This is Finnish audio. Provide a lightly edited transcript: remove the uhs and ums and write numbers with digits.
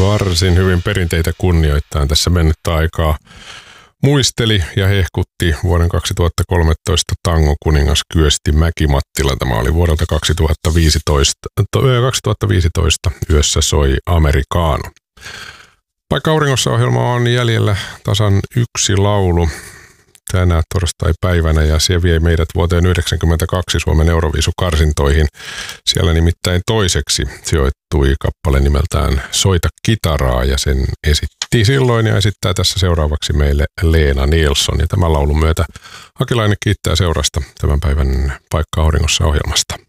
varsin hyvin perinteitä kunnioittain tässä mennyttä aikaa muisteli ja hehkutti vuoden 2013 tangokuningas Kyösti Mäki-Mattila. Tämä oli vuodelta 2015. Yössä soi Americano. Paikka auringossa -ohjelma on jäljellä tasan yksi laulu tänä torstai-päivänä ja se vie meidät vuoteen 1992 Suomen Euroviisukarsintoihin. Siellä nimittäin toiseksi sijoittui kappale nimeltään Soita kitaraa ja sen esitti silloin ja esittää tässä seuraavaksi meille Leena Nilsson. Ja tämän laulun myötä Hakilainen kiittää seurasta tämän päivän Paikka auringossa -ohjelmasta.